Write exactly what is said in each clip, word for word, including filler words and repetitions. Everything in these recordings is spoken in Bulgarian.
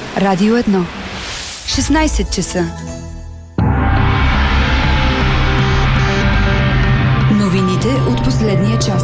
Радио едно. шестнайсет часа. Новините от последния час.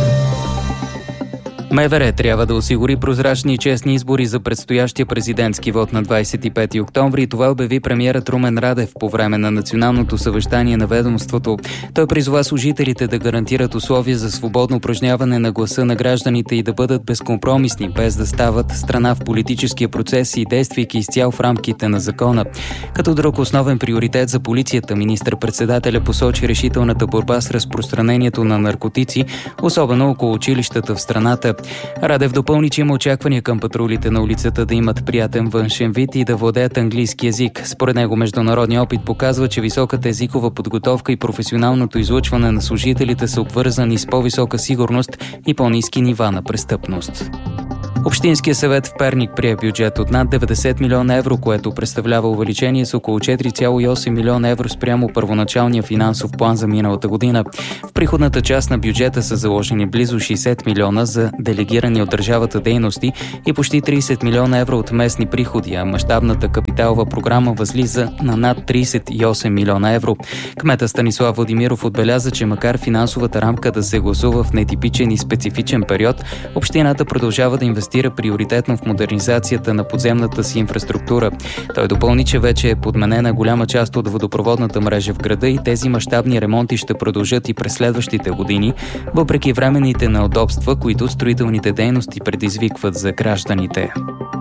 МВР трябва да осигури прозрачни и честни избори за предстоящия президентски вод на двайсет и пети октомври. Това обяви премиерът Румен Радев по време на националното съвещание на ведомството. Той призова служителите да гарантират условия за свободно упражняване на гласа на гражданите и да бъдат безкомпромисни, без да стават страна в политическия процес и действайки изцяло в рамките на закона. Като друг основен приоритет за полицията, министър-председателя посочи решителната борба с разпространението на наркотици, особено около училищата в страната. Радев допълни, че има очаквания към патрулите на улицата да имат приятен външен вид и да владеят английски език. Според него международният опит показва, че високата езикова подготовка и професионалното излъчване на служителите са обвързани с по-висока сигурност и по-ниски нива на престъпност. Общинския съвет в Перник прие бюджет от над деветдесет милиона евро, което представлява увеличение с около четири цяло и осем милиона евро спрямо първоначалния финансов план за миналата година. В приходната част на бюджета са заложени близо шейсет милиона за делегирани от държавата дейности и почти трийсет милиона евро от местни приходи, а мащабната капиталова програма възлиза на над трийсет и осем милиона евро. Кмета Станислав Владимиров отбеляза, че макар финансовата рамка да се гласува в нетипичен и специфичен период, общината продължава да инвестира приоритетно в модернизацията на подземната си инфраструктура. Той допълни, че вече е подменена голяма част от водопроводната мрежа в града и тези мащабни ремонти ще продължат и през следващите години, въпреки временните неудобства, които строителните дейности предизвикват за гражданите.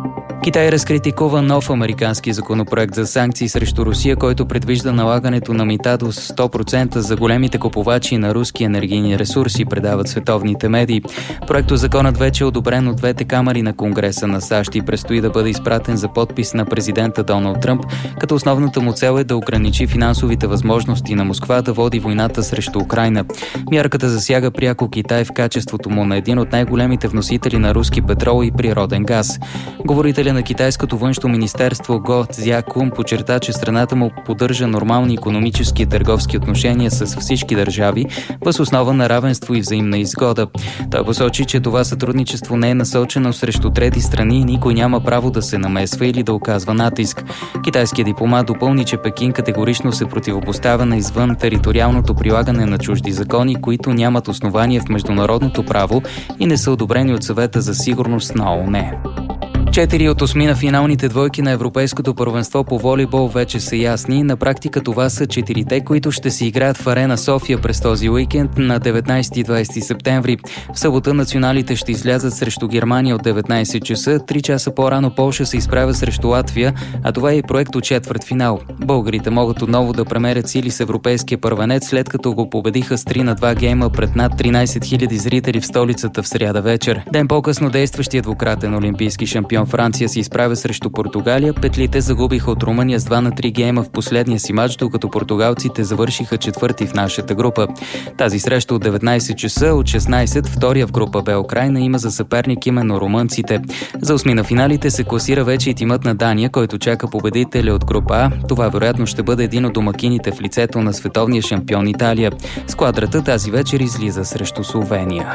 Китай разкритикува нов американски законопроект за санкции срещу Русия, който предвижда налагането на мита до сто процента за големите купувачи на руски енергийни ресурси, предават световните медии. Проектозаконът вече е одобрен от двете камари на Конгреса на САЩ и предстои да бъде изпратен за подпис на президента Доналд Тръмп, като основната му цел е да ограничи финансовите възможности на Москва да води войната срещу Украйна. Мярката засяга пряко Китай в качеството му на един от най-големите вносители на руски петрол и природен газ. Говорителя на китайското външно министерство Го Цзякун подчерта, че страната му поддържа нормални икономически и търговски отношения с всички държави, въз основа на равенство и взаимна изгода. Той посочи, че това сътрудничество не е насочено срещу трети страни и никой няма право да се намесва или да оказва натиск. Китайският дипломат допълни, че Пекин категорично се противопоставя на извън териториалното прилагане на чужди закони, които нямат основание в международното право и не са одобрени от Съвета за сигурност на ООН. Четири от осми на финалните двойки на Европейското първенство по волейбол вече са ясни. На практика това са четирите, които ще се играят в Арена София през този уикенд на деветнайсети и двайсети септември. В събота националите ще излязат срещу Германия от деветнайсет часа. Три часа по-рано Полша се изправя срещу Латвия, а това е и проект от четвъртфинал. Българите могат отново да премерят сили с европейския първенец, след като го победиха с три на два гейма пред над тринайсет хиляди зрители в столицата в сряда вечер. Ден по-късно действащият двукратен олимпийски шампион Франция се изправя срещу Португалия. Петлите загубиха от Румъния с два на три гейма в последния си матч, докато португалците завършиха четвърти в нашата група. Тази среща от деветнайсет часа, от шестнайсет, втория в група бе Украйна, има за съперник именно румънците. За осми на финалите се класира вече и тимът на Дания, който чака победителя от група А. Това вероятно ще бъде един от домакините в лицето на световния шампион Италия. Сквадрата тази вечер излиза срещу Словения.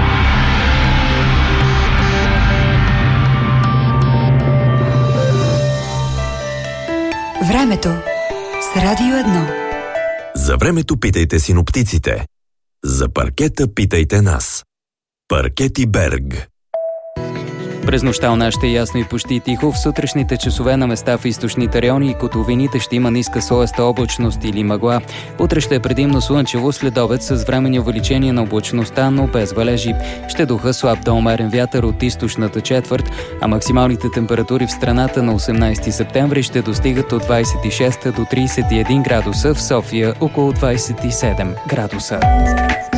Времето с Радио едно. За времето питайте синоптиците. За паркета питайте нас. Паркети Берг. През нощта у нас ще е ясно и почти тихо. В сутрешните часове на места в източните райони и котловините ще има ниска слоеста облачност или мъгла. Утре ще е предимно слънчево, след обед с временни увеличения на облачността, но без валежи. Ще духа слаб до умерен вятър от източната четвърт, а максималните температури в страната на осемнайсети септември ще достигат от двайсет и шест до трийсет и един градуса, в София около двайсет и седем градуса.